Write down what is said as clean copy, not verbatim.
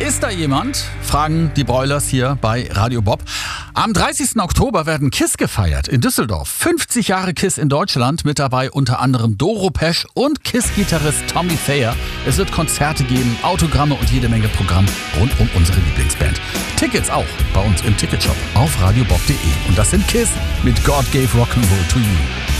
Ist da jemand? Fragen die Broilers hier bei Radio Bob. Am 30. Oktober werden KISS gefeiert in Düsseldorf. 50 Jahre KISS in Deutschland, mit dabei unter anderem Doro Pesch und KISS-Gitarrist Tommy Thayer. Es wird Konzerte geben, Autogramme und jede Menge Programm rund um unsere Lieblingsband. Tickets auch bei uns im Ticketshop auf radiobob.de. Und das sind KISS mit God Gave Rock'n'Roll to You.